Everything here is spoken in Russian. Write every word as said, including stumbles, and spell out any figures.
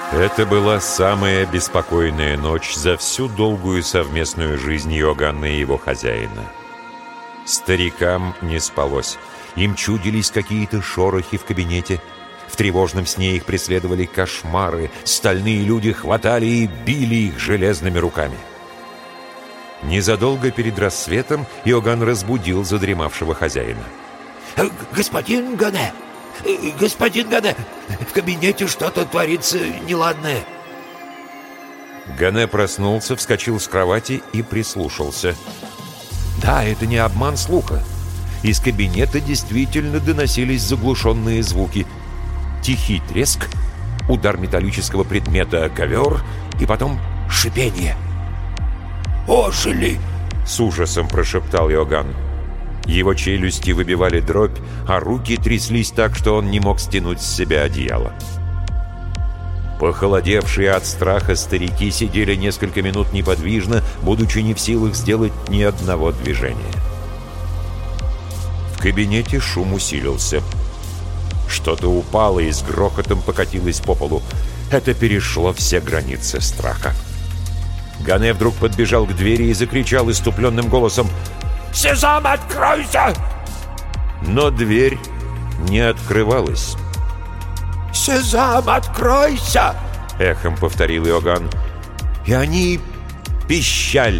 Это была самая беспокойная ночь за всю долгую совместную жизнь Иоганна и его хозяина. Старикам не спалось. Им чудились какие-то шорохи в кабинете. В тревожном сне их преследовали кошмары. Стальные люди хватали и били их железными руками. Незадолго перед рассветом Иоганн разбудил задремавшего хозяина. «Господин Гане! Господин Гане! В кабинете что-то творится неладное!» Гане проснулся, вскочил с кровати и прислушался. Да, это не обман слуха. Из кабинета действительно доносились заглушенные звуки. Тихий треск, удар металлического предмета о ковер и потом шипение. «Ожили!» — с ужасом прошептал Иоганн. Его челюсти выбивали дробь, а руки тряслись так, что он не мог стянуть с себя одеяло. Похолодевшие от страха старики сидели несколько минут неподвижно, будучи не в силах сделать ни одного движения. В кабинете шум усилился. Что-то упало и с грохотом покатилось по полу. Это перешло все границы страха. Гане вдруг подбежал к двери и закричал иступленным голосом: «Сезам, откройся!» Но дверь не открывалась. «Сезам, откройся!» — эхом повторил Иоганн. И они пищали